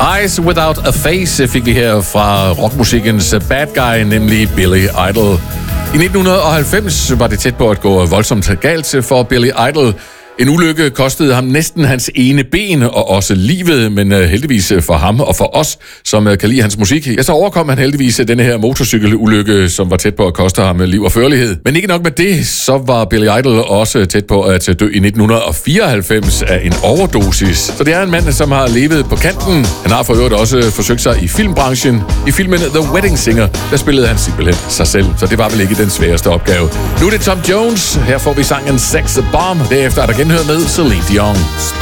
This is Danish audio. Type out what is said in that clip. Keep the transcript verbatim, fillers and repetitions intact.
Eyes Without a Face fik vi her fra rockmusikkens bad guy, nemlig Billy Idol. I nitten halvfems var det tæt på at gå voldsomt galt for Billy Idol. En ulykke kostede ham næsten hans ene ben og også livet, men heldigvis for ham og for os, som kan lide hans musik, ja, så overkom han heldigvis denne her motorcykelulykke, som var tæt på at koste ham liv og førlighed. Men ikke nok med det, så var Billy Idol også tæt på at dø i nitten fireoghalvfems af en overdosis. Så det er en mand, som har levet på kanten. Han har for øvrigt også forsøgt sig i filmbranchen. I filmen The Wedding Singer, der spillede han simpelthen sig selv, så det var vel ikke den sværeste opgave. Nu er det Tom Jones. Her får vi sangen Sex Bomb. Derefter er der genhør med Celine Dion.